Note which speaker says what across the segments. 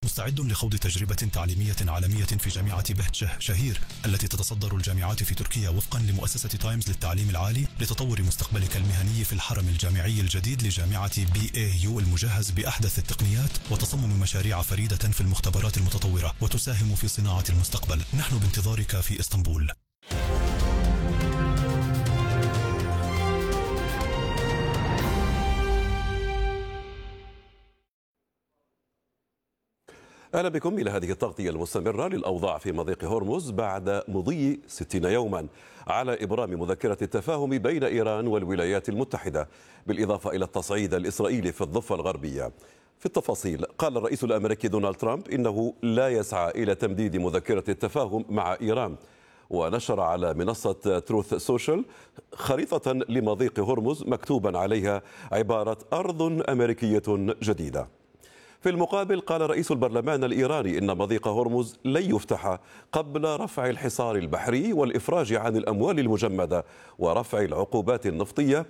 Speaker 1: مستعد لخوض تجربة تعليمية عالمية في جامعة بهت شهير التي تتصدر الجامعات في تركيا وفقا لمؤسسة تايمز للتعليم العالي لتطور مستقبلك المهني في الحرم الجامعي الجديد لجامعة BAU المجهز بأحدث التقنيات وتصمم مشاريع فريدة في المختبرات المتطورة وتساهم في صناعة المستقبل. نحن بانتظارك في إسطنبول.
Speaker 2: أهلا بكم إلى هذه التغطية المستمرة للأوضاع في مضيق هرمز بعد مضي 60 يوما على إبرام مذكرة التفاهم بين إيران والولايات المتحدة، بالإضافة إلى التصعيد الإسرائيلي في الضفة الغربية. في التفاصيل، قال الرئيس الأمريكي دونالد ترامب إنه لا يسعى إلى تمديد مذكرة التفاهم مع إيران، ونشر على منصة تروث سوشيال خريطة لمضيق هرمز مكتوبا عليها عبارة أرض أمريكية جديدة. في المقابل، قال رئيس البرلمان الإيراني إن مضيق هرمز لن يفتح قبل رفع الحصار البحري والإفراج عن الأموال المجمدة ورفع العقوبات النفطية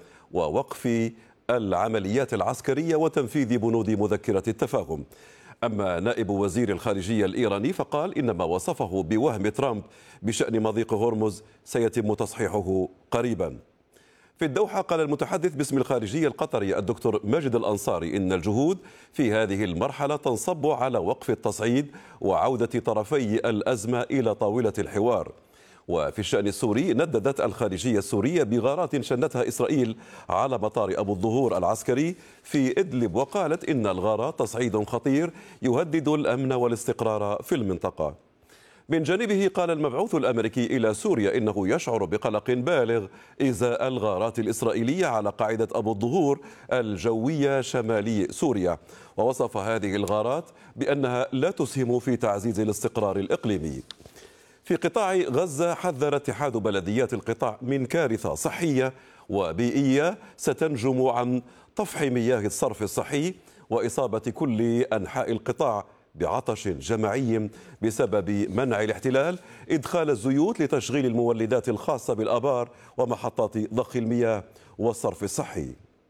Speaker 2: ووقف العمليات العسكرية وتنفيذ بنود مذكرة التفاهم. أما نائب وزير الخارجية الإيراني فقال إن ما وصفه بوهم ترامب بشأن مضيق هرمز سيتم تصحيحه قريبا. في الدوحة، قال المتحدث باسم الخارجية القطري الدكتور ماجد الأنصاري إن الجهود في هذه المرحلة تنصب على وقف التصعيد وعودة طرفي الأزمة إلى طاولة الحوار. وفي الشأن السوري، نددت الخارجية السورية بغارات شنتها إسرائيل على مطار أبو الظهور العسكري في إدلب، وقالت إن الغارات تصعيد خطير يهدد الأمن والاستقرار في المنطقة. من جانبه، قال المبعوث الأمريكي إلى سوريا إنه يشعر بقلق بالغ إزاء الغارات الإسرائيلية على قاعدة أبو الظهور الجوية شمالي سوريا، ووصف هذه الغارات بأنها لا تسهم في تعزيز الاستقرار الإقليمي. في قطاع غزة، حذر اتحاد بلديات القطاع من كارثة صحية وبيئية ستنجم عن طفح مياه الصرف الصحي وإصابة كل أنحاء القطاع بعطش جماعي بسبب منع الاحتلال إدخال الزيوت لتشغيل المولدات الخاصة بالآبار ومحطات ضخ المياه والصرف الصحي.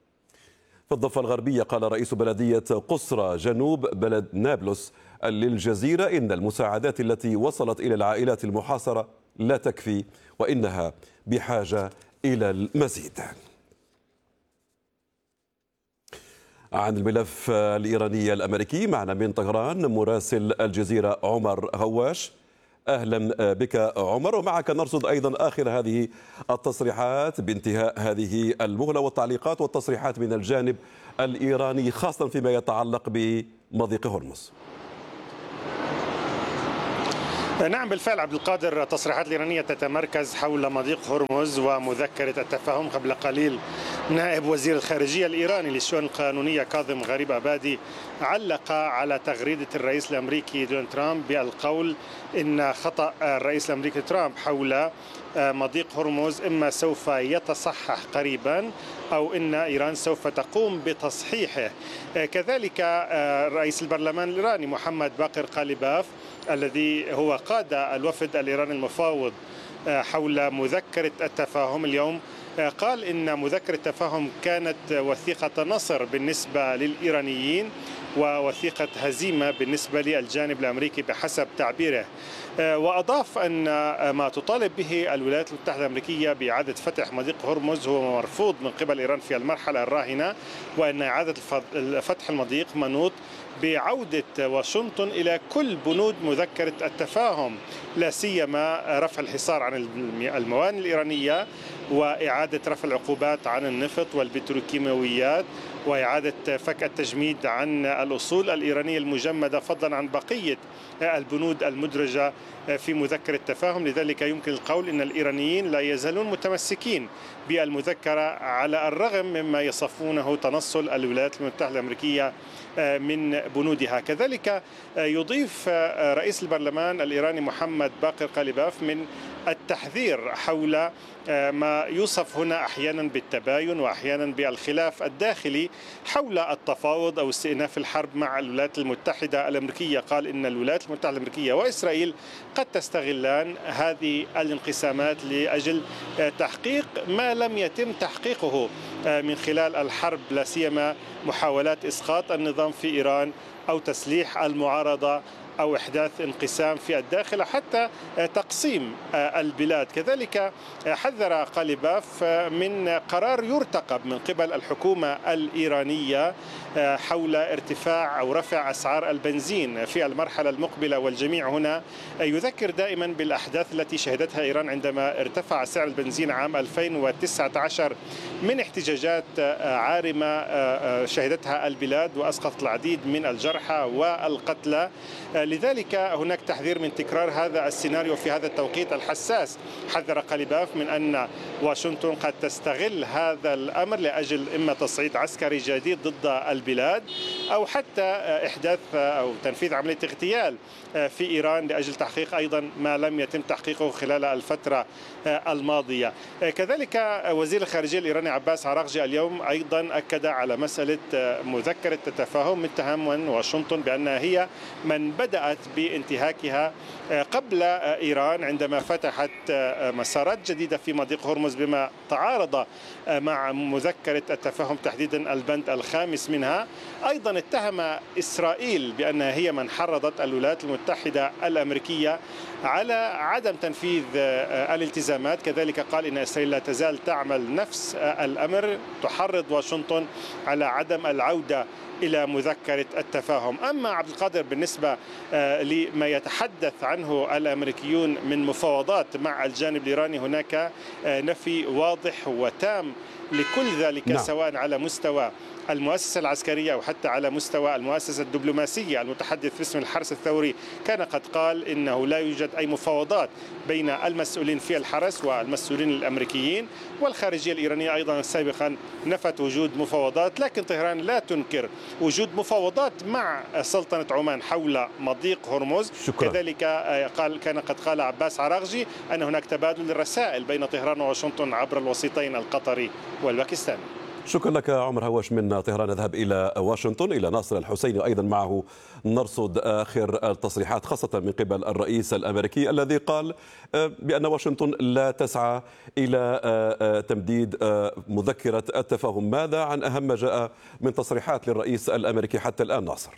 Speaker 2: في الضفة الغربية، قال رئيس بلدية قصرى جنوب بلد نابلس للجزيرة إن المساعدات التي وصلت إلى العائلات المحاصرة لا تكفي وإنها بحاجة إلى المزيد. عن الملف الإيراني الأمريكي، معنا من طهران مراسل الجزيرة عمر غواش. أهلا بك عمر، ومعك نرصد أيضا آخر هذه التصريحات بانتهاء هذه المهلة والتعليقات والتصريحات من الجانب الإيراني خاصة فيما يتعلق بمضيق هرمز.
Speaker 3: نعم بالفعل عبد القادر، التصريحات الإيرانية تتمركز حول مضيق هرمز ومذكرة التفاهم. قبل قليل نائب وزير الخارجية الإيراني للشؤون القانونية كاظم غريب عبادي علق على تغريدة الرئيس الأمريكي دونالد ترامب بالقول إن خطأ الرئيس الأمريكي ترامب حول مضيق هرمز إما سوف يتصحح قريبا أو إن إيران سوف تقوم بتصحيحه. كذلك رئيس البرلمان الإيراني محمد باقر قاليباف الذي هو قاد الوفد الإيراني المفاوض حول مذكرة التفاهم اليوم قال إن مذكرة التفاهم كانت وثيقة نصر بالنسبة للإيرانيين ووثيقة هزيمة بالنسبة للجانب الأمريكي بحسب تعبيره. وأضاف أن ما تطالب به الولايات المتحدة الأمريكية بإعادة فتح مضيق هرمز هو مرفوض من قبل إيران في المرحلة الراهنة، وأن إعادة فتح المضيق منوط بعودة واشنطن إلى كل بنود مذكرة التفاهم، لا سيما رفع الحصار عن الموانئ الإيرانية وإعادة رفع العقوبات عن النفط والبتروكيماويات وإعادة فك التجميد عن الأصول الإيرانية المجمدة، فضلا عن بقية البنود المدرجة في مذكرة التفاهم. لذلك يمكن القول أن الإيرانيين لا يزالون متمسكين بالمذكرة على الرغم مما يصفونه تنصل الولايات المتحدة الأمريكية من بنودها. كذلك يضيف رئيس البرلمان الإيراني محمد باقر قاليباف من التحذير حول ما يوصف هنا أحيانا بالتباين وأحيانا بالخلاف الداخلي حول التفاوض أو استئناف الحرب مع الولايات المتحدة الأمريكية. قال إن الولايات المتحدة الأمريكية وإسرائيل قد تستغلان هذه الانقسامات لأجل تحقيق ما لم يتم تحقيقه من خلال الحرب، لا سيما محاولات إسقاط النظام في إيران أو تسليح المعارضة أو إحداث انقسام في الداخل، حتى تقسيم البلاد. كذلك حذر قاليباف من قرار يرتقب من قبل الحكومة الإيرانية حول ارتفاع أو رفع أسعار البنزين في المرحلة المقبلة، والجميع هنا يذكر دائما بالأحداث التي شهدتها إيران عندما ارتفع سعر البنزين عام 2019 من احتجاجات عارمة شهدتها البلاد وأسقطت العديد من الجرحى والقتلى. لذلك هناك تحذير من تكرار هذا السيناريو في هذا التوقيت الحساس. حذر قاليباف من أن واشنطن قد تستغل هذا الأمر لأجل إما تصعيد عسكري جديد ضد البلاد أو حتى إحداث أو تنفيذ عملية اغتيال في إيران لأجل تحقيق أيضا ما لم يتم تحقيقه خلال الفترة الماضية. كذلك وزير الخارجية الإيراني عباس عراقجي اليوم أيضا أكد على مسألة مذكرة التفاهم، متهم واشنطن بأنها هي من بدأت بانتهاكها قبل إيران عندما فتحت مسارات جديدة في مضيق هرمز بما تعارض مع مذكرة التفاهم، تحديدا البند الخامس منها. أيضا اتهم إسرائيل بأنها هي من حرضت الولايات المتحدة الأمريكية على عدم تنفيذ الالتزامات. كذلك قال إن إسرائيل لا تزال تعمل نفس الأمر، تحرض واشنطن على عدم العودة إلى مذكرة التفاهم. أما عبد القادر بالنسبة لما يتحدث عنه الأمريكيون من مفاوضات مع الجانب الإيراني، هناك نفي واضح وتام لكل ذلك، سواء على مستوى المؤسسة العسكرية أو حتى على مستوى المؤسسة الدبلوماسية. المتحدث باسم الحرس الثوري كان قد قال إنه لا يوجد أي مفاوضات بين المسؤولين في الحرس والمسؤولين الأمريكيين، والخارجية الإيرانية أيضا سابقا نفت وجود مفاوضات، لكن طهران لا تنكر وجود مفاوضات مع سلطنة عمان حول مضيق هرمز. كذلك كان قد قال عباس عراقجي أن هناك تبادل للرسائل بين طهران وواشنطن عبر الوسيطين القطري والباكستاني.
Speaker 2: شكرا لك عمر هواش من طهران. نذهب إلى واشنطن إلى ناصر الحسيني، أيضا معه نرصد آخر التصريحات خاصة من قبل الرئيس الأمريكي الذي قال بأن واشنطن لا تسعى إلى تمديد مذكرة التفاهم. ماذا عن أهم ما جاء من تصريحات للرئيس الأمريكي حتى الآن ناصر؟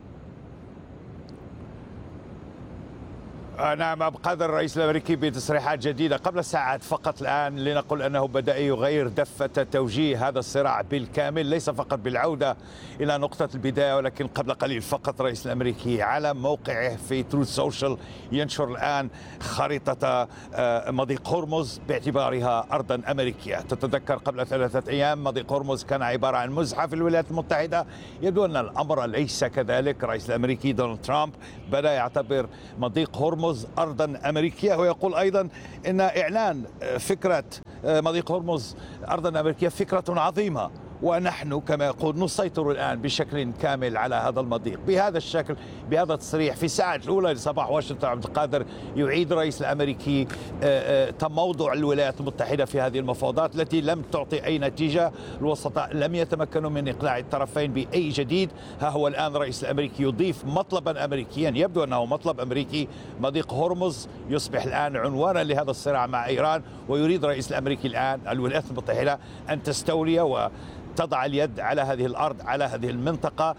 Speaker 4: نعم عبد القادر، الرئيس الامريكي بتصريحات جديده قبل ساعات فقط الان لنقل انه بدا يغير دفه توجيه هذا الصراع بالكامل، ليس فقط بالعوده الى نقطه البدايه، ولكن قبل قليل فقط الرئيس الامريكي على موقعه في تروث سوشيال ينشر الان خريطه مضيق هرمز باعتبارها ارضا امريكيه. تتذكر قبل 3 أيام مضيق هرمز كان عباره عن مزحه في الولايات المتحده، يبدو ان الامر ليس كذلك. الرئيس الامريكي دونالد ترامب بدا يعتبر مضيق هرمز أرضا أمريكية، ويقول أيضا أن إعلان فكرة مضيق هرمز أرضا أمريكية فكرة عظيمة، ونحن كما يقول نسيطر الآن بشكل كامل على هذا المضيق. بهذا الشكل، بهذا التصريح في الساعة الأولى لصباح واشنطن عبد القادر، يعيد الرئيس الأمريكي تموضع الولايات المتحدة في هذه المفاوضات التي لم تعطي أي نتيجة. الوسطاء لم يتمكنوا من إقلاع الطرفين بأي جديد. ها هو الآن الرئيس الأمريكي يضيف مطلبا أمريكيا، يبدو أنه مطلب أمريكي. مضيق هرمز يصبح الآن عنوانا لهذا الصراع مع إيران، ويريد الرئيس الأمريكي الآن الولايات المتحدة أن تستولي وتضع اليد على هذه الأرض، على هذه المنطقة،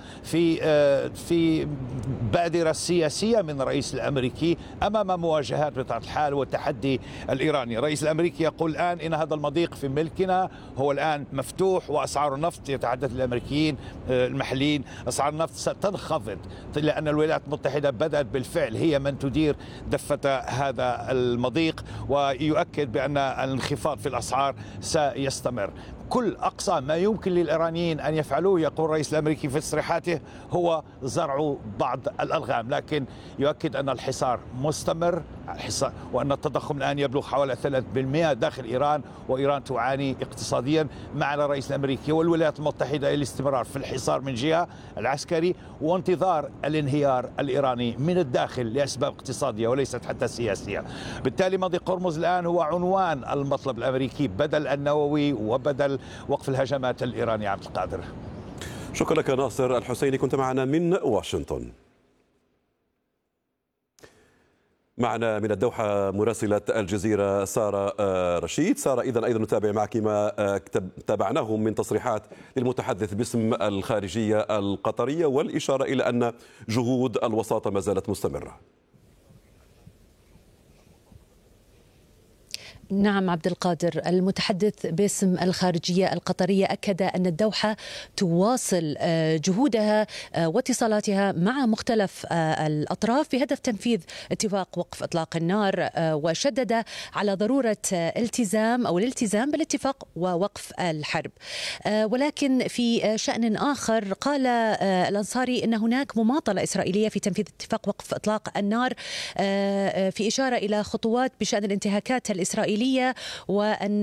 Speaker 4: في بادرة سياسية من الرئيس الأمريكي أمام مواجهات بطبيعة الحال والتحدي الإيراني. الرئيس الأمريكي يقول الآن إن هذا المضيق في ملكنا، هو الآن مفتوح، وأسعار النفط يتحدث الأمريكيين المحليين أسعار النفط ستنخفض، لأن الولايات المتحدة بدأت بالفعل هي من تدير دفة هذا المضيق، ويؤكد بأن الانخفاض في الأسعار سيستمر. كل أقصى ما يمكن للإيرانيين أن يفعلوه، يقول الرئيس الأمريكي في تصريحاته، هو زرع بعض الألغام، لكن يؤكد أن الحصار مستمر، وأن التضخم الآن يبلغ حوالي 3% داخل إيران، وإيران تعاني اقتصاديا. معنا الرئيس الأمريكي والولايات المتحدة الاستمرار في الحصار من جهة العسكري، وانتظار الانهيار الإيراني من الداخل لأسباب اقتصادية وليست حتى سياسية. بالتالي مضيق هرمز الآن هو عنوان المطلب الأمريكي بدل النووي وبدل وقف الهجمات الإيرانية. عبد القادر،
Speaker 2: شكرا لك ناصر الحسيني، كنت معنا من واشنطن. معنا من الدوحة مراسلة الجزيرة سارة رشيد. سارة، إذن أيضا نتابع معك ما تابعناه من تصريحات للمتحدث باسم الخارجية القطرية والإشارة إلى أن جهود الوساطة ما زالت مستمرة.
Speaker 5: نعم عبد القادر، المتحدث باسم الخارجية القطرية أكد أن الدوحة تواصل جهودها واتصالاتها مع مختلف الأطراف بهدف تنفيذ اتفاق وقف إطلاق النار، وشدد على ضرورة الالتزام بالاتفاق ووقف الحرب. ولكن في شأن آخر قال الأنصاري أن هناك مماطلة إسرائيلية في تنفيذ اتفاق وقف إطلاق النار، في إشارة إلى خطوات بشأن الانتهاكات الإسرائيلية، وأن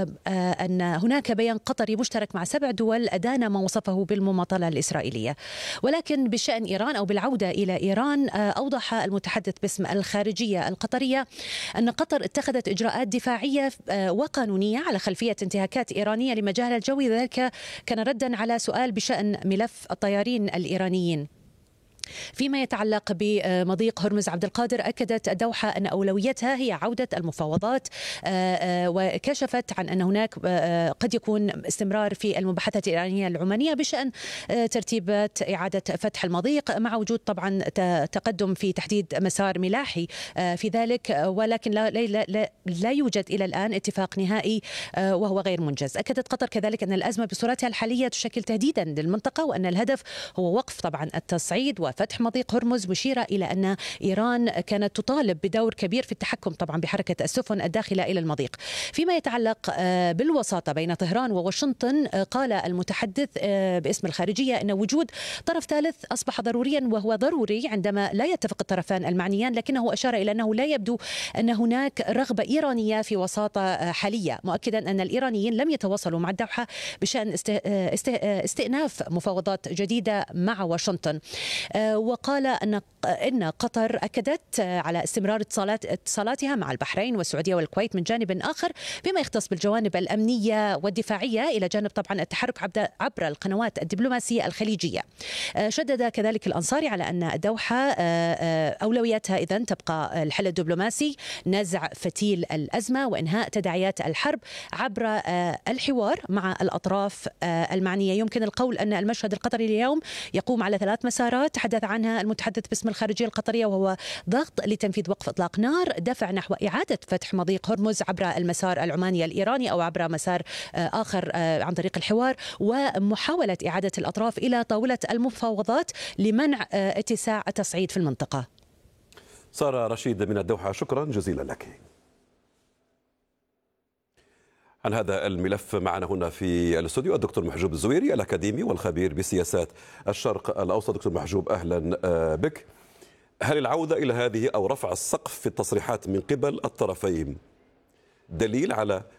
Speaker 5: هناك بيان قطري مشترك مع 7 دول أدان ما وصفه بالمماطلة الإسرائيلية. ولكن بشأن إيران أو بالعودة إلى إيران، أوضح المتحدث باسم الخارجية القطرية أن قطر اتخذت إجراءات دفاعية وقانونية على خلفية انتهاكات إيرانية لمجالها الجوي، ذلك كان ردا على سؤال بشأن ملف الطيارين الإيرانيين. فيما يتعلق بمضيق هرمز عبد القادر، أكدت الدوحة أن أولويتها هي عودة المفاوضات، وكشفت عن أن هناك قد يكون استمرار في المباحثات الإيرانية العمانية بشأن ترتيبات إعادة فتح المضيق، مع وجود طبعا تقدم في تحديد مسار ملاحي في ذلك، ولكن لا يوجد إلى الآن اتفاق نهائي وهو غير منجز. أكدت قطر كذلك أن الأزمة بصورتها الحالية تشكل تهديدا للمنطقة، وأن الهدف هو وقف طبعا التصعيد وفتح مضيق هرمز، مشيرة إلى أن إيران كانت تطالب بدور كبير في التحكم طبعا بحركة السفن الداخلة إلى المضيق. فيما يتعلق بالوساطة بين طهران وواشنطن، قال المتحدث باسم الخارجية أن وجود طرف ثالث أصبح ضروريا، وهو ضروري عندما لا يتفق الطرفان المعنيان، لكنه أشار إلى أنه لا يبدو أن هناك رغبة إيرانية في وساطة حالية، مؤكدا أن الإيرانيين لم يتواصلوا مع الدوحة بشأن استئناف مفاوضات جديدة مع واشنطن. وقال أن قطر أكدت على استمرار اتصالاتها مع البحرين والسعودية والكويت من جانب آخر فيما يختص بالجوانب الأمنية والدفاعية، إلى جانب طبعا التحرك عبر القنوات الدبلوماسية الخليجية. شدد كذلك الأنصاري على أن الدوحة أولوياتها إذن تبقى الحل الدبلوماسي، نزع فتيل الأزمة وإنهاء تداعيات الحرب عبر الحوار مع الأطراف المعنية. يمكن القول أن المشهد القطري اليوم يقوم على 3 مسارات تحدث عنها المتحدث باسم الخارجية القطرية، وهو ضغط لتنفيذ وقف إطلاق نار، دفع نحو إعادة فتح مضيق هرمز عبر المسار العماني الإيراني أو عبر مسار آخر عن طريق الحوار، ومحاولة إعادة الأطراف إلى طاولة المفاوضات لمنع اتساع التصعيد في المنطقة.
Speaker 2: سارة رشيد من الدوحة، شكرا جزيلا لك. عن هذا الملف معنا هنا في الاستوديو الدكتور محجوب الزويري، الأكاديمي والخبير بسياسات الشرق الأوسط. دكتور محجوب، أهلا بك. هل العودة إلى هذه أو رفع السقف في التصريحات من قبل الطرفين دليل على